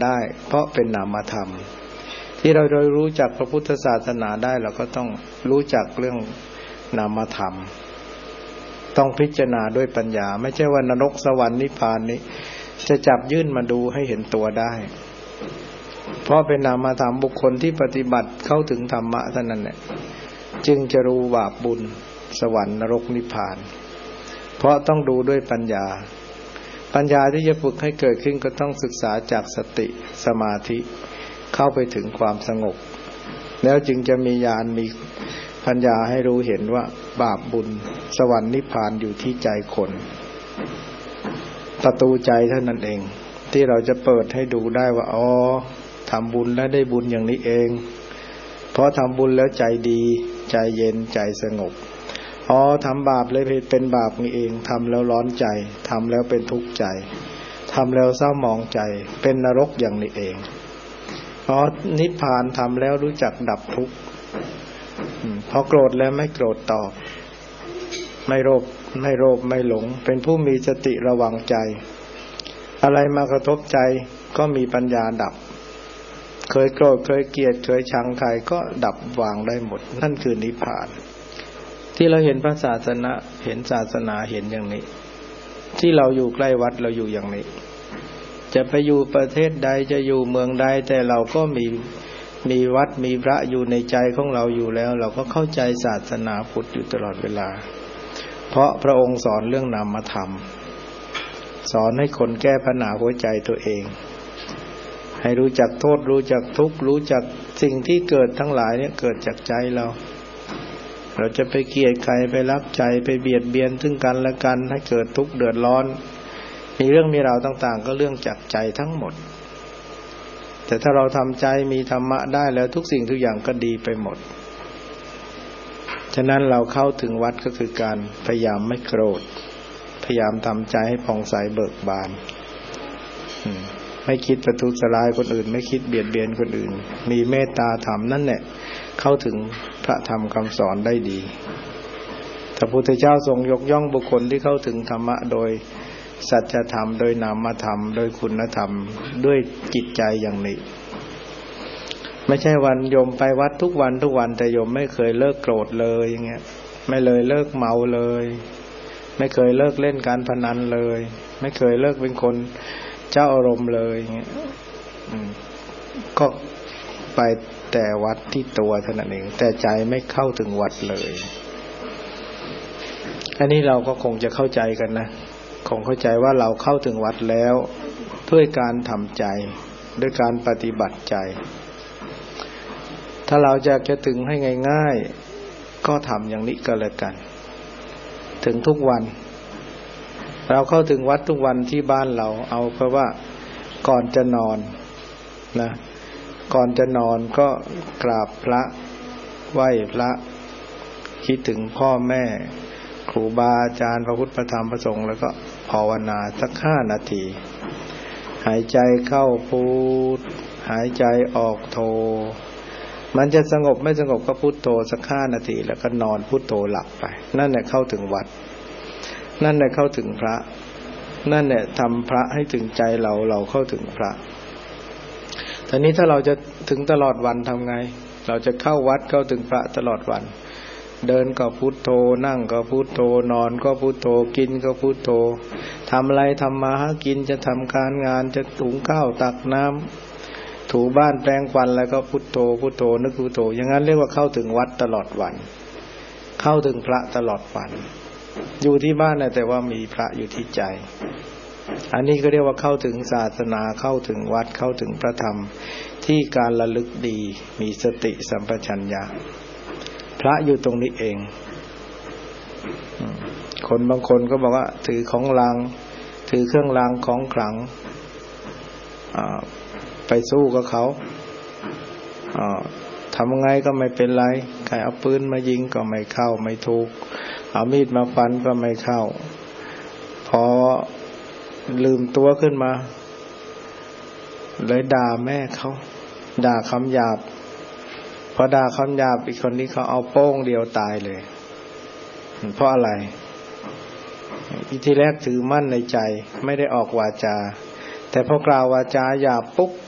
ได้ เพราะเป็นนามธรรมที่เราโดยรู้จักพระพุทธศาสนาได้เราก็ต้องรู้จักเรื่องนามธรรมต้องพิจารณาด้วยปัญญาไม่ใช่ว่านรกสวรรค์นิพพานนี้จะจับยื่นมาดูให้เห็นตัวได้เพราะเป็นนามธรรมบุคคลที่ปฏิบัติเข้าถึงธรรมะเท่านั้นแหละจึงจะรู้บาปบุญสวรรค์นรกนิพพานเพราะต้องดูด้วยปัญญาที่จะฝึกให้เกิดขึ้นก็ต้องศึกษาจากสติสมาธิเข้าไปถึงความสงบแล้วจึงจะมีญาณมีปัญญาให้รู้เห็นว่าบาปบุญสวรรค์นิพพานอยู่ที่ใจคนประตูใจเท่านั้นเองที่เราจะเปิดให้ดูได้ว่าอ๋อทำบุญแล้วได้บุญอย่างนี้เองเพราะทำบุญแล้วใจดีใจเย็นใจสงบอ๋อทำบาปเลยเป็นบาปนี่เองทำแล้วร้อนใจทำแล้วเป็นทุกข์ใจทำแล้วเศร้าหมองใจเป็นนรกอย่างนี้เองอ๋อนิพพานทำแล้วรู้จักดับทุกข์พอโกรธแล้วไม่โกรธตอบไม่โลภไม่หลงเป็นผู้มีสติระวังใจอะไรมากระทบใจก็มีปัญญาดับเคยโกรธเคยเกลียดเคยชังใครก็ดับวางได้หมดนั่นคือนิพพานที่เราเห็นพระศาสนาเห็นศาสนาเห็นอย่างนี้ที่เราอยู่ใกล้วัดเราอยู่อย่างนี้จะไปอยู่ประเทศใดจะอยู่เมืองใดแต่เราก็มีวัดมีพระอยู่ในใจของเราอยู่แล้วเราก็เข้าใจศาสนาพุทธอยู่ตลอดเวลาเพราะพระองค์สอนเรื่องนามธรรมสอนให้คนแก้ปัญหาหัวใจตัวเองให้รู้จักโทษรู้จักทุกข์รู้จักสิ่งที่เกิดทั้งหลายเนี่ยเกิดจากใจเราจะไปเกลียดใครไปรักใจไปเบียดเบียนซึ่งกันและกันให้เกิดทุกข์เดือดร้อนมีเรื่องมีราวต่างๆก็เรื่องจากใจทั้งหมดแต่ถ้าเราทำใจมีธรรมะได้แล้วทุกสิ่งทุกอย่างก็ดีไปหมดฉะนั้นเราเข้าถึงวัดก็คือการพยายามไม่โกรธพยายามทำใจให้ผ่องใสเบิกบานไม่คิดประทุษร้ายคนอื่นไม่คิดเบียดเบียนคนอื่นมีเมตตาธรรมนั่นแหละเข้าถึงพระธรรมคำสอนได้ดีพระพุทธเจ้าทรงยกย่องบุคคลที่เข้าถึงธรรมะโดยสัจธรรมโดยนามธรรมโดยคุณธรรมด้วยจิตใจอย่างนี้ไม่ใช่วันโยมไปวัดทุกวันแต่โยมไม่เคยเลิกโกรธเลยอย่างเงี้ยไม่เลยเลิกเมาเลยไม่เคยเลิกเล่นการพนันเลยไม่เคยเลิกเป็นคนเจ้าอารมณ์เลยอย่างเงี้ยก็ไปแต่วัดที่ตัวเท่านั้นเองแต่ใจไม่เข้าถึงวัดเลยอันนี้เราก็คงจะเข้าใจกันนะคงเข้าใจว่าเราเข้าถึงวัดแล้วด้วยการทำใจด้วยการปฏิบัติใจถ้าเราจะถึงให้ง่ายๆก็ทำอย่างนี้ก็แล้วกันถึงทุกวันเราเข้าถึงวัดทุกวันที่บ้านเราเอาเพราะว่าก่อนจะนอนนะก่อนจะนอนก็กราบพระไหว้พระคิดถึงพ่อแม่ครูบาอาจารย์พระพุทธพระธรรมพระสงฆ์แล้วก็ภาวนาสัก5 นาทีหายใจเข้าพุทหายใจออกโทมันจะสงบไม่สงบก็พุทโธสัก5 นาทีแล้วก็นอนพุทโธหลับไปนั่นแหละเข้าถึงวัดนั่นแหละเข้าถึงพระนั่นแหละทำพระให้ถึงใจเราเข้าถึงพระทีนี้ถ้าเราจะถึงตลอดวันทำไงเราจะเข้าวัดเข้าถึงพระตลอดวันเดินก็พุทโธนั่งก็พุทโธนอนก็พุทโธกินก็พุทโธทำอะไรทำมาหากินจะทำการงานจะหุงข้าวตักน้ำถูบ้านแปรงฟันแล้วก็พุทโธพุทโธนึกพุทโธอย่างนั้นเรียกว่าเข้าถึงวัดตลอดวันเข้าถึงพระตลอดวันอยู่ที่บ้านนะแต่ว่ามีพระอยู่ที่ใจอันนี้ก็เรียกว่าเข้าถึงศาสนาเข้าถึงวัดเข้าถึงพระธรรมที่การระลึกดีมีสติสัมปชัญญะพระอยู่ตรงนี้เองคนบางคนก็บอกว่าถือของรางถือเครื่องรางของขลังไปสู้กับเขาทำไงก็ไม่เป็นไรใครเอาปืนมายิงก็ไม่เข้าไม่ถูกเอามีดมาฟันก็ไม่เข้าพอลืมตัวขึ้นมาเลยด่าแม่เขาด่าคำหยาบพอด่าคำหยาบอีกคนนี้เขาเอาโป้งเดียวตายเลยเพราะอะไรทีแรกถือมั่นในใจไม่ได้ออกวาจาแต่พอกล่าววาจาหยาบปุ๊บ